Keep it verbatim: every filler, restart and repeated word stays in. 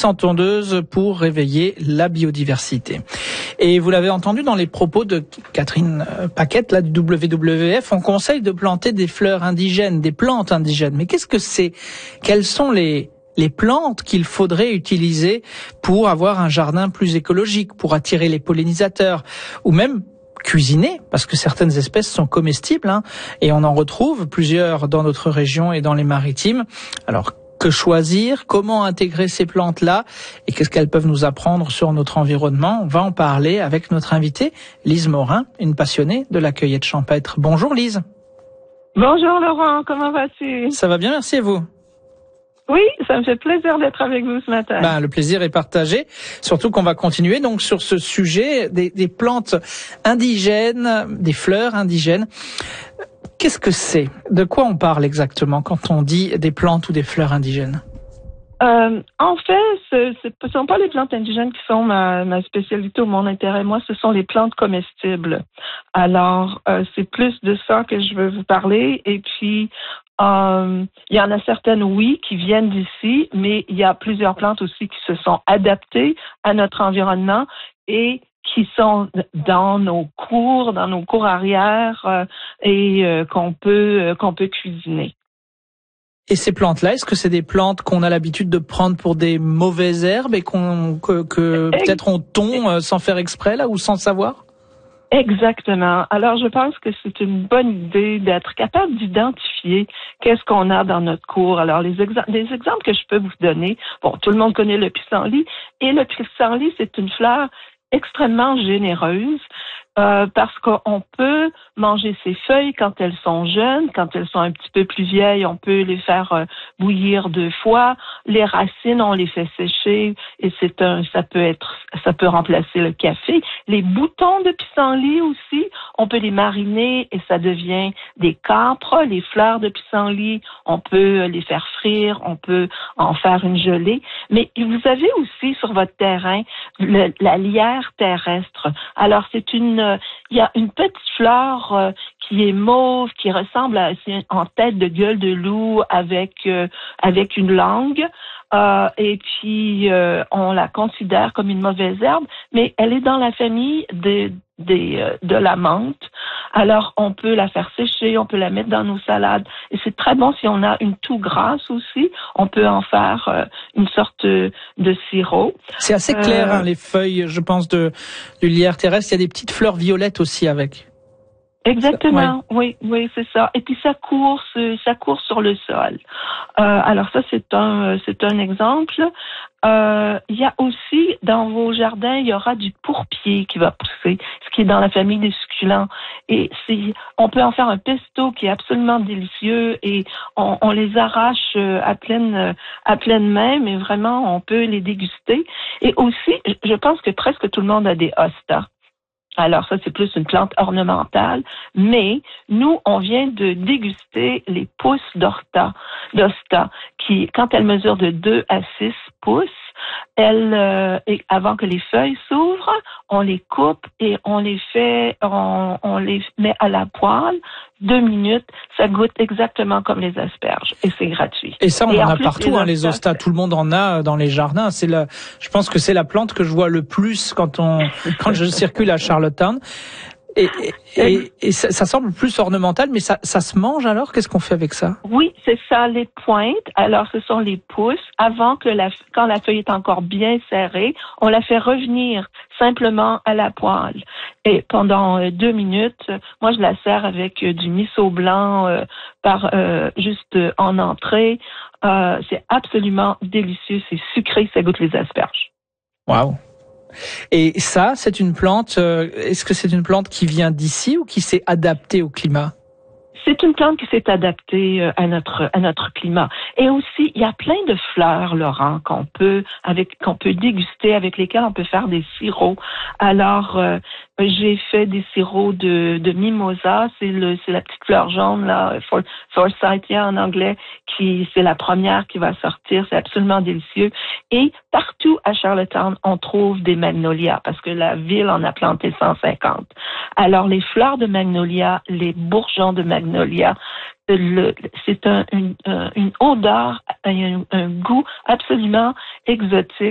sans tondeuse pour réveiller la biodiversité. Et vous l'avez entendu dans les propos de Catherine Paquette, là, du W W F, on conseille de planter des fleurs indigènes, des plantes indigènes. Mais qu'est-ce que c'est? Quelles sont les les plantes qu'il faudrait utiliser pour avoir un jardin plus écologique, pour attirer les pollinisateurs, ou même cuisiner, parce que certaines espèces sont comestibles, hein, et on en retrouve plusieurs dans notre région et dans les maritimes. Alors, que choisir? Comment intégrer ces plantes-là? Et qu'est-ce qu'elles peuvent nous apprendre sur notre environnement? On va en parler avec notre invitée, Lise Morin, une passionnée de la cueillette champêtre. Bonjour Lise. Bonjour Laurent, comment vas-tu? Ça va bien, merci et vous? Oui, ça me fait plaisir d'être avec vous ce matin. Ben, le plaisir est partagé, surtout qu'on va continuer donc sur ce sujet des, des plantes indigènes, des fleurs indigènes. Qu'est-ce que c'est? De quoi on parle exactement quand on dit des plantes ou des fleurs indigènes? Euh, en fait, ce ne sont pas les plantes indigènes qui sont ma, ma spécialité ou mon intérêt. Moi, ce sont les plantes comestibles. Alors, euh, c'est plus de ça que je veux vous parler. Et puis, euh, il y en a certaines, oui, qui viennent d'ici, mais il y a plusieurs plantes aussi qui se sont adaptées à notre environnement et qui sont dans nos cours, dans nos cours arrière euh, et euh, qu'on peut euh, qu'on peut cuisiner. Et ces plantes-là, est-ce que c'est des plantes qu'on a l'habitude de prendre pour des mauvaises herbes et qu'on que, que peut-être on tond euh, sans faire exprès là ou sans savoir? Exactement. Alors, je pense que c'est une bonne idée d'être capable d'identifier qu'est-ce qu'on a dans notre cours. Alors, les, exa- les exemples que je peux vous donner, bon, tout le monde connaît le pissenlit, et le pissenlit, c'est une fleur extrêmement généreuse euh, parce qu'on peut manger ses feuilles quand elles sont jeunes, quand elles sont un petit peu plus vieilles, on peut les faire euh, bouillir deux fois. Les racines, on les fait sécher et c'est un, ça peut être, ça peut remplacer le café. Les boutons de pissenlit aussi, on peut les mariner et ça devient des câpres. Les fleurs de pissenlit, on peut les faire frire, on peut en faire une gelée. Mais vous avez aussi sur votre terrain le, la lierre terrestre. Alors c'est une, il y a une petite fleur euh, qui est mauve, qui ressemble à c'est en tête de gueule de loup avec euh, avec une langue. Euh, et puis euh, on la considère comme une mauvaise herbe, mais elle est dans la famille des des euh, de la menthe. Alors on peut la faire sécher, on peut la mettre dans nos salades et c'est très bon si on a une toux grasse aussi, on peut en faire euh, une sorte de sirop. C'est assez clair euh, hein, les feuilles, je pense de du lierre terrestre, il y a des petites fleurs violettes aussi avec. Exactement, ça, oui, oui, oui, c'est ça. Et puis ça court, ça court sur le sol. Euh, alors ça, c'est un, c'est un exemple. Euh, il y a aussi dans vos jardins, il y aura du pourpier qui va pousser, ce qui est dans la famille des succulents. Et c'est, on peut en faire un pesto qui est absolument délicieux et on, on les arrache à pleine, à pleine main, mais vraiment on peut les déguster. Et aussi, je pense que presque tout le monde a des hostas. Alors ça, c'est plus une plante ornementale, mais nous, on vient de déguster les pousses d'Horta, d'Hosta, qui, quand elles mesurent de deux à six pouces, elles, euh, et avant que les feuilles s'ouvrent, on les coupe et on les fait, on, on les met à la poêle, deux minutes, ça goûte exactement comme les asperges et c'est gratuit. Et ça, on et en, en a plus, partout, les, hein, les hostas, tout le monde en a dans les jardins. C'est la, je pense que c'est la plante que je vois le plus quand on, quand je circule à Charlottetown. Et, et, et, et ça, ça semble plus ornemental, mais ça, ça se mange alors? Qu'est-ce qu'on fait avec ça? Oui, c'est ça, les pointes. Alors, ce sont les pousses. Avant que la, quand la feuille est encore bien serrée, on la fait revenir simplement à la poêle. Et pendant euh, deux minutes, moi, je la sers avec euh, du miso blanc euh, par euh, juste euh, en entrée. Euh, c'est absolument délicieux. C'est sucré, ça goûte les asperges. Wow. Et ça, c'est une plante, euh, est-ce que c'est une plante qui vient d'ici ou qui s'est adaptée au climat? C'est une plante qui s'est adaptée à notre à notre climat. Et aussi, il y a plein de fleurs, Laurent, qu'on peut avec qu'on peut déguster, avec lesquelles on peut faire des sirops. Alors, euh, j'ai fait des sirops de de mimosa, c'est le c'est la petite fleur jaune là, for, forsythia en anglais, qui c'est la première qui va sortir. C'est absolument délicieux. Et partout à Charlottetown, on trouve des magnolias parce que la ville en a planté cent cinquante. Alors, les fleurs de magnolia, les bourgeons de magnolia, le, c'est un, une, une odeur, un, un goût absolument exotique.